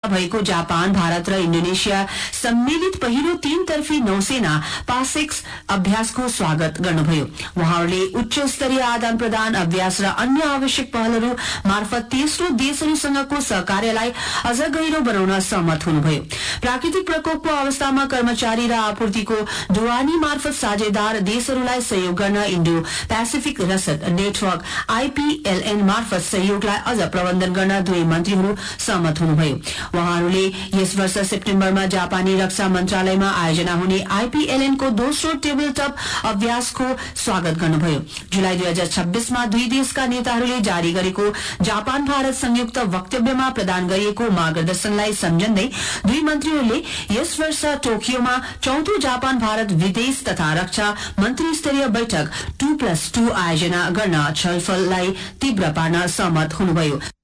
भएको जापान, भारत र इन्डोनेसिया सम्मिलित पहिलो 3 तर्फी नौसेना पासेक्स अभ्यासको स्वागत गर्नुभयो। उहाँहरूले उच्च स्तरीय आदान प्रदान अभ्यास र अन्य आवश्यक पहलहरू मार्फत तेस्रो देशहरूसँगको सहकार्यलाई अझ गहिरो बनाउन सहमत हुनुभयो। प्राकृतिक प्रकोपको अवस्थामा कर्मचारी र आपूर्तिको ढुवानी मार्फत साझेदार देशहरूलाई सहयोग गर्न इन्डो पेसिफिक रसद नेटवर्क IPLN मार्फत सहयोगलाई अझ प्रबन्धन गर्न दुवै मन्त्रीहरू सहमत हुनुभयो। उहाँहरूले यस वर्ष सेप्टेम्बरमा जापानी रक्षा मन्त्रालयमा आयोजना हुने IPLN को दोस्रो टेबल टप अभ्यासको स्वागत गर्नुभयो। जुलाई 2026 मा दुई देशका नेताहरूले जारी गरेको जापान भारत संयुक्त वक्तव्यमा प्रदान गरिएको मार्गदर्शनलाई सम्झँदै दुई मन्त्रीहरूले यस वर्ष टोकियोमा चौथो जापान भारत विदेश तथा रक्षा मन्त्री स्तरीय बैठक 2+2 आयोजना गर्न छलफललाई तीव्र पार्न सहमत हुनुभयो।